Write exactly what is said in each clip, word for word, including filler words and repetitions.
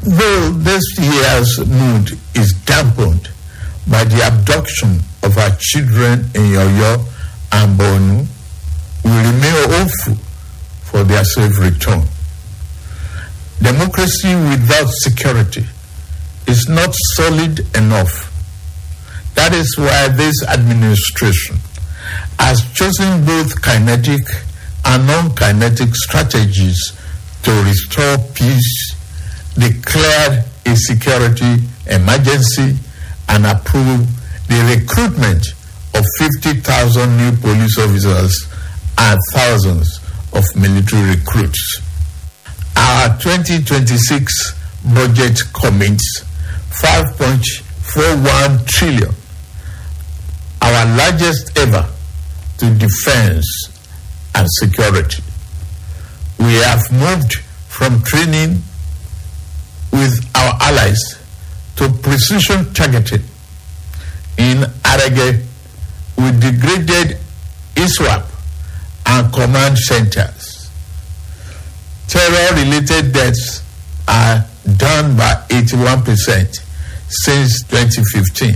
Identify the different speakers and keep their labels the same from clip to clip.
Speaker 1: Though this year's mood is dampened by the abduction of our children in Oyo and Borno, we remain hopeful for their safe return. Democracy without security is not solid enough. That is why this administration has chosen both kinetic and non-kinetic strategies to restore peace, declared a security emergency, and approved the recruitment of fifty thousand new police officers and thousands of military recruits. Our twenty twenty-six budget commits five point four one trillion, our largest ever, to defense and security. We have moved from training with our allies to precision targeting. In Arege, we degraded I S W A P and command centers. Terror-related deaths are down by eighty-one percent since twenty fifteen.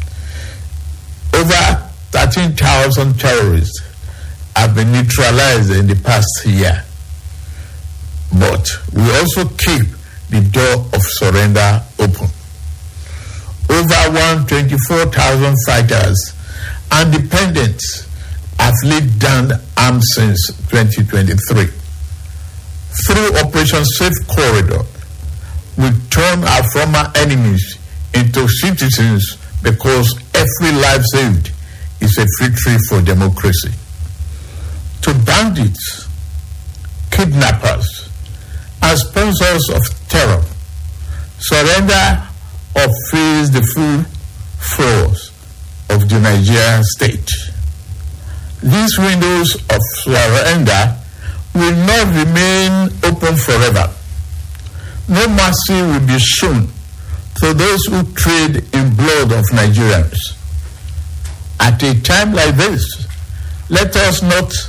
Speaker 1: Over thirteen thousand terrorists have been neutralized in the past year. But we also keep the door of surrender open. Over one hundred twenty-four thousand fighters and dependents have laid down arms since twenty twenty-three. Through Operation Safe Corridor, we turn our former enemies into citizens because every life saved is a victory for democracy. To bandits, kidnappers, and sponsors of terror, surrender or face the full force of the Nigerian state. These windows of surrender will not remain open forever. No mercy will be shown to those who trade in blood of Nigerians. At a time like this, let us not